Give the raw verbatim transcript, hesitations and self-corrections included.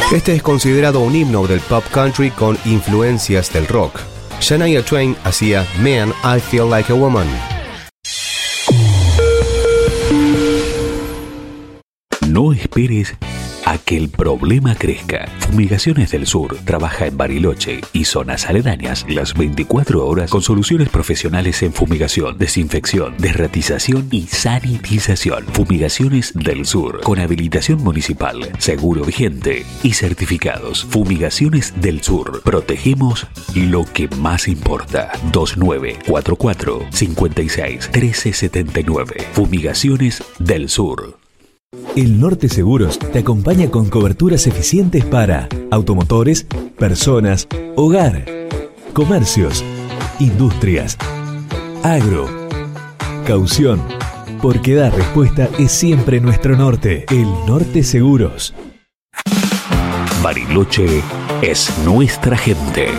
Este es considerado un himno del pop country con influencias del rock. Shania Twain hacía Man, I Feel Like a Woman. No esperes a que el problema crezca. Fumigaciones del Sur trabaja en Bariloche y zonas aledañas las veinticuatro horas con soluciones profesionales en fumigación, desinfección, desratización y sanitización. Fumigaciones del Sur con habilitación municipal, seguro vigente y certificados. Fumigaciones del Sur. Protegemos lo que más importa. dos nueve cuatro cuatro, cinco seis, uno tres siete nueve. Fumigaciones del Sur. El Norte Seguros te acompaña con coberturas eficientes para automotores, personas, hogar, comercios, industrias, agro, caución, porque dar respuesta es siempre nuestro norte. El Norte Seguros. Bariloche es nuestra gente.